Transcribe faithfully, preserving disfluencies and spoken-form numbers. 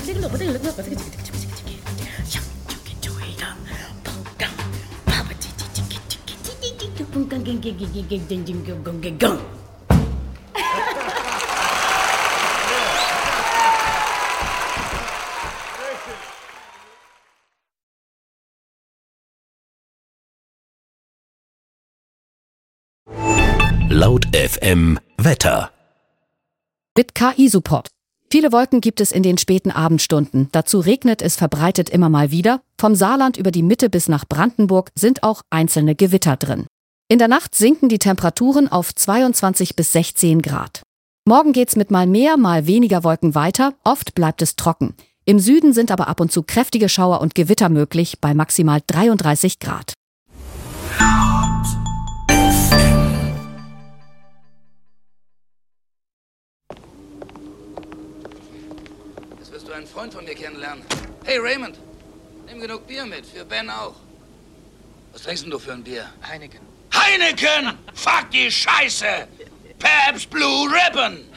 Laut F M Wetter. Mit K I-Support. Viele Wolken gibt es in den späten Abendstunden. Dazu regnet es verbreitet immer mal wieder. Vom Saarland über die Mitte bis nach Brandenburg sind auch einzelne Gewitter drin. In der Nacht sinken die Temperaturen auf zweiundzwanzig bis sechzehn Grad. Morgen geht's mit mal mehr, mal weniger Wolken weiter. Oft bleibt es trocken. Im Süden sind aber ab und zu kräftige Schauer und Gewitter möglich bei maximal dreiunddreißig Grad. Wirst du einen Freund von mir kennenlernen? Hey Raymond, nimm genug Bier mit, für Ben auch. Was trinkst denn du für ein Bier? Heineken. Heineken! Fuck die Scheiße! Pabst Blue Ribbon!